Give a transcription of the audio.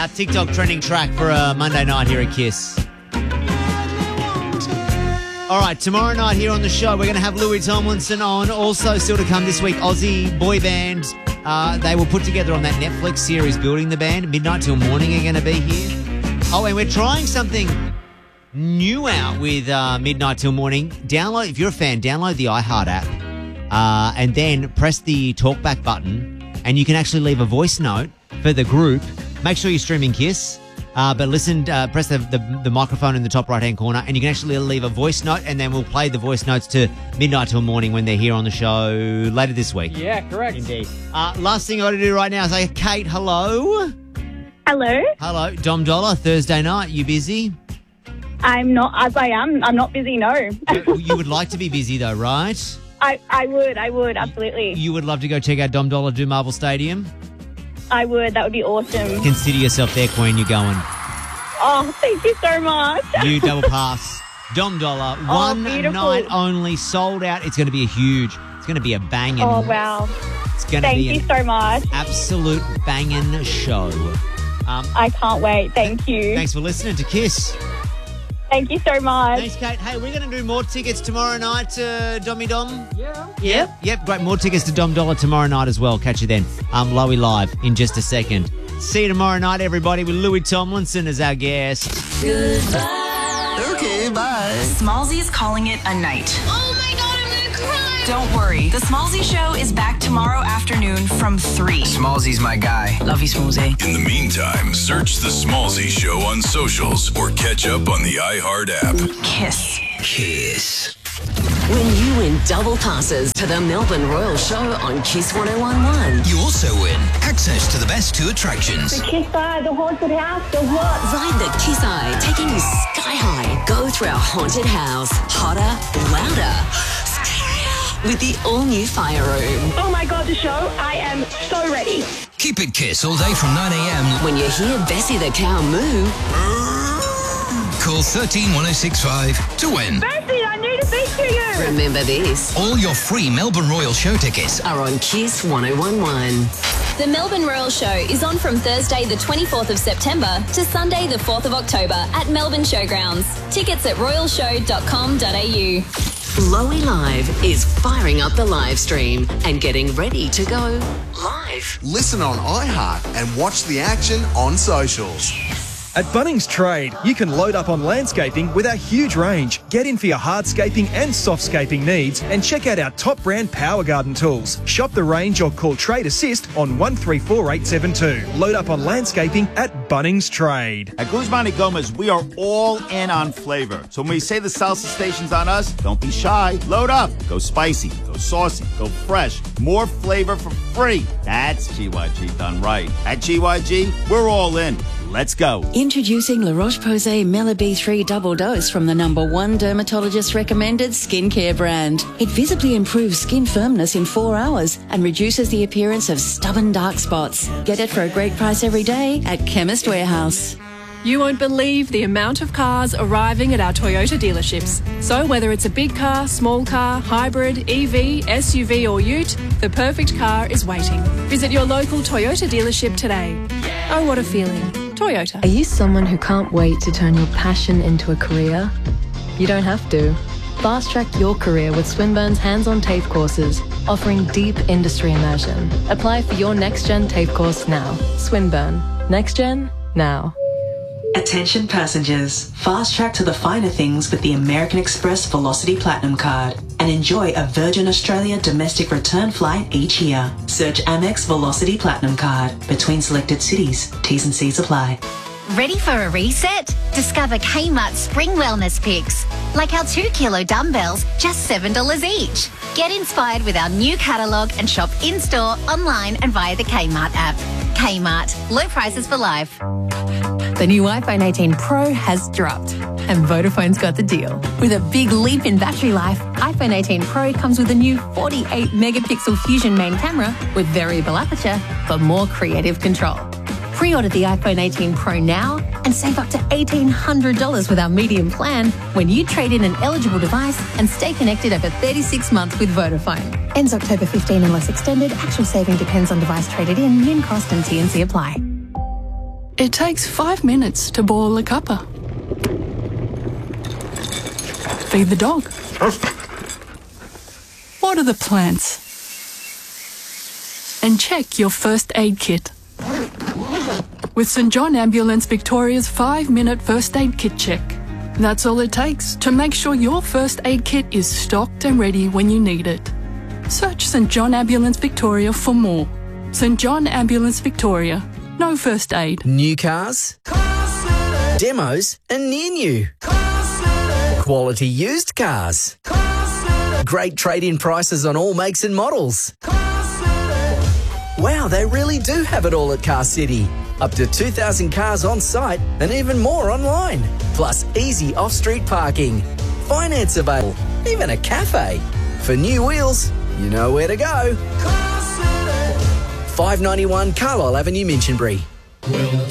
our TikTok trending track for a Monday night here at Kiss. All right, tomorrow night here on the show, we're going to have Louis Tomlinson on. Also, still to come this week, Aussie boy band. They will put together on that Netflix series, Building the Band. Midnight Till Morning are going to be here. Oh, and we're trying something new out with Midnight Till Morning. Download, if you're a fan, download the iHeart app and then press the talkback button, and you can actually leave a voice note for the group. Make sure you're streaming Kiss. But listen, press the microphone in the top right-hand corner, and you can actually leave a voice note, and then we'll play the voice notes to Midnight Till Morning when they're here on the show later this week. Yeah, correct. Indeed. Last thing I got to do right now is say, Kate, hello. Hello. Hello. Dom Dollar, Thursday night. You busy? I'm not, as I am. I'm not busy, no. You would like to be busy, though, right? I would, absolutely. You would love to go check out Dom Dollar do Marvel Stadium? I would. That would be awesome. Consider yourself there, Queen. You're going. Oh, thank you so much. You double pass. Dom Dollar, one night only, sold out. It's going to be it's going to be a banging. Oh, wow. It's going to Thank be you so much. Absolute banging show. I can't wait. Thank you. Thanks for listening to Kiss. Thank you so much. Thanks, Kate. Hey, we're going to do more tickets tomorrow night, Dommy Dom. Yeah. Yep. Great. More tickets to Dom Dollar tomorrow night as well. Catch you then. Lowy live in just a second. See you tomorrow night, everybody, with Louis Tomlinson as our guest. Goodbye. Okay, bye. Smallzy is calling it a night. Oh my God, I'm going to cry. Don't worry. The Smallzy Show is back tomorrow afternoon from 3. Smallzy's my guy. Love you, Smallzy. In the meantime, search The Smallzy Show on socials or catch up on the iHeart app. Kiss. Kiss. When you win double passes to the Melbourne Royal Show on Kiss 101.1. You also win access to the best 2 attractions. The Kiss Eye, the haunted house, the what? Ride the Kiss Eye, taking you sky high. Go through our haunted house. Hotter, louder, scarier. With the all-new fire room. Oh my God, the show. I am so ready. Keep it Kiss all day from 9 a.m. When you hear Bessie the cow moo. Call 131065 to win. Bessie, I need to speak to you. Remember this. All your free Melbourne Royal Show tickets are on Kiss 101.1. The Melbourne Royal Show is on from Thursday the 24th of September to Sunday the 4th of October at Melbourne Showgrounds. Tickets at royalshow.com.au. Lowy Live is firing up the live stream and getting ready to go live. Listen on iHeart and watch the action on socials. At Bunnings Trade, you can load up on landscaping with our huge range. Get in for your hardscaping and softscaping needs and check out our top brand Power Garden tools. Shop the range or call Trade Assist on 134872. Load up on landscaping at Bunnings Trade. At Guzman y Gomez, we are all in on flavor. So when we say the salsa station's on us, don't be shy. Load up. Go spicy, go saucy, go fresh. More flavor for free. That's GYG done right. At GYG, we're all in. Let's go. Introducing La Roche-Posay Mela B3 Double Dose from the #1 dermatologist recommended skincare brand. It visibly improves skin firmness in 4 hours and reduces the appearance of stubborn dark spots. Get it for a great price every day at Chemist Warehouse. You won't believe the amount of cars arriving at our Toyota dealerships. So whether it's a big car, small car, hybrid, EV, SUV or ute, the perfect car is waiting. Visit your local Toyota dealership today. Oh, what a feeling. Toyota. Are you someone who can't wait to turn your passion into a career? You don't have to. Fast track your career with Swinburne's hands-on TAFE courses, offering deep industry immersion. Apply for your next-gen TAFE course now. Swinburne. Next gen, now. Attention passengers, fast track to the finer things with the American Express Velocity Platinum Card and enjoy a Virgin Australia domestic return flight each year. Search Amex Velocity Platinum Card between selected cities. T's and C's apply. Ready for a reset? Discover Kmart Spring Wellness Picks, like our 2-kilo dumbbells, just $7 each. Get inspired with our new catalogue and shop in-store, online and via the Kmart app. Kmart, low prices for life. The new iPhone 18 Pro has dropped, and Vodafone's got the deal. With a big leap in battery life, iPhone 18 Pro comes with a new 48-megapixel Fusion main camera with variable aperture for more creative control. Pre-order the iPhone 18 Pro now and save up to $1,800 with our medium plan when you trade in an eligible device and stay connected over 36 months with Vodafone. Ends October 15 unless extended. Actual saving depends on device traded in, min cost and T&C apply. It takes 5 minutes to boil a cuppa. Feed the dog. Water the plants. And check your first aid kit. With St John Ambulance Victoria's 5-minute first aid kit check. That's all it takes to make sure your first aid kit is stocked and ready when you need it. Search St John Ambulance Victoria for more. St John Ambulance Victoria. No first aid. New cars, demos and near new. Quality used cars. Great trade-in prices on all makes and models. Wow, they really do have it all at Car City. Up to 2,000 cars on site and even more online. Plus easy off-street parking. Finance available. Even a cafe. For new wheels, you know where to go. 591 Carlisle Avenue, Minchinbury. Well,